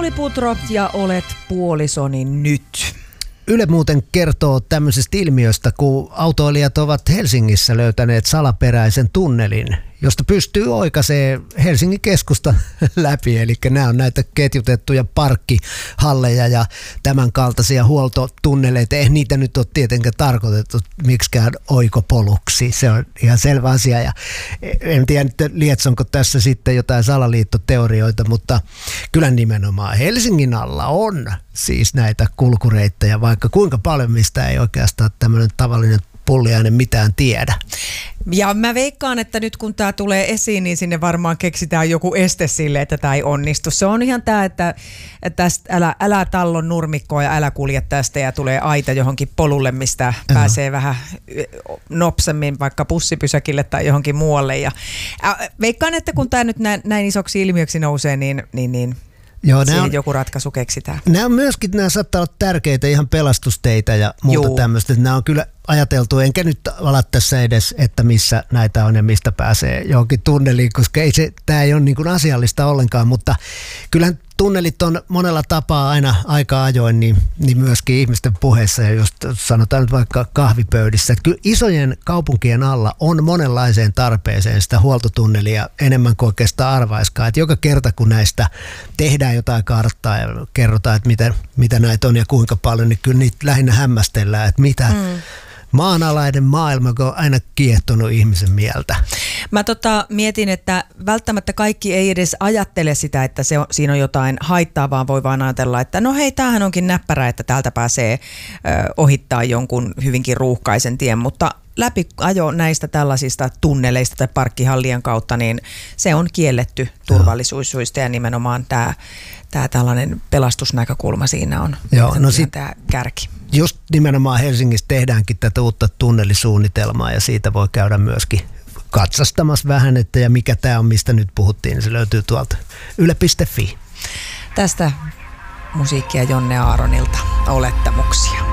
Samuli Putro ja olet puolisoni nyt. Yle muuten kertoo tämmöisestä ilmiöstä, kun autoilijat ovat Helsingissä löytäneet salaperäisen tunnelin, josta pystyy oikaisemaan Helsingin keskusta läpi. Eli nämä on näitä ketjutettuja parkkihalleja ja tämän kaltaisia huoltotunneleita. Eihän niitä nyt ole tietenkään tarkoitettu miksikään oikopoluksi. Se on ihan selvä asia. Ja en tiedä, lietsonko tässä sitten jotain salaliittoteorioita, mutta kyllä nimenomaan Helsingin alla on siis näitä kulkureittejä, vaikka kuinka paljon, mistä ei oikeastaan tämmöinen tavallinen pulliainen mitään tiedä. Ja mä veikkaan, että nyt kun tämä tulee esiin, niin sinne varmaan keksitään joku este sille, että tämä ei onnistu. Se on ihan tämä, että tästä älä tallon nurmikkoa ja älä kulje tästä ja tulee aita johonkin polulle, mistä pääsee vähän nopsemmin vaikka bussipysäkille tai johonkin muualle. Ja veikkaan, että kun tämä nyt näin isoksi ilmiöksi nousee, niin joo, siihen joku ratkaisu keksitään. Nämä saattaa olla tärkeitä ihan pelastusteitä ja muuta tämmöistä. Nämä on kyllä ajateltu, enkä nyt ala tässä edes, että missä näitä on ja mistä pääsee johonkin tunneliin, koska tämä ei ole niin kuin asiallista ollenkaan, mutta kyllähän tunnelit on monella tapaa aina aika ajoin, niin myöskin ihmisten puheissa ja just sanotaan nyt vaikka kahvipöydissä, että kyllä isojen kaupunkien alla on monenlaiseen tarpeeseen sitä huoltotunnelia enemmän kuin oikeastaan arvaiskaan, että joka kerta kun näistä tehdään jotain karttaa ja kerrotaan, että mitä näitä on ja kuinka paljon, niin kyllä niitä lähinnä hämmästellään, että mitä maanalainen maailma on aina kiehtonut ihmisen mieltä. Mä mietin, että välttämättä kaikki ei edes ajattele sitä, että siinä on jotain haittaa, vaan voi vaan ajatella, että no hei, tämähän onkin näppärä, että täältä pääsee ohittaa jonkun hyvinkin ruuhkaisen tien, mutta läpiajo näistä tällaisista tunneleista tai parkkihallien kautta, niin se on kielletty turvallisuussyistä ja nimenomaan tämä tällainen pelastusnäkökulma siinä on tämä kärki. Just nimenomaan Helsingissä tehdäänkin tätä uutta tunnelisuunnitelmaa ja siitä voi käydä myöskin katsastamassa vähän, että ja mikä tämä on, mistä nyt puhuttiin, niin se löytyy tuolta yle.fi. Tästä musiikkia Jonne Aaronilta, Olettamuksia.